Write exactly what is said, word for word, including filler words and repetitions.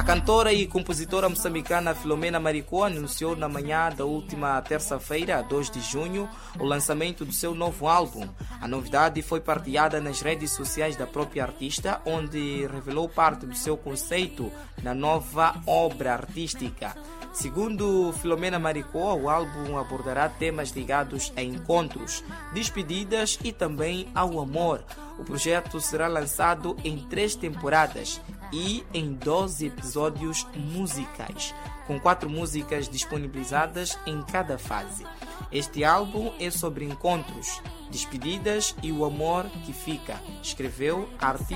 cantora e compositora moçambicana Filomena Maricó anunciou na manhã da última terça-feira, dois de junho, o lançamento do seu novo álbum. A novidade foi partilhada nas redes sociais da própria artista, onde revelou parte do seu conceito na nova obra artística. Segundo Filomena Maricó, o álbum abordará temas ligados a encontros, despedidas e também ao amor. O projeto será lançado em três temporadas e em doze episódios musicais, com quatro músicas disponibilizadas em cada fase. Este álbum é sobre encontros, despedidas e o amor que fica, escreveu a artista.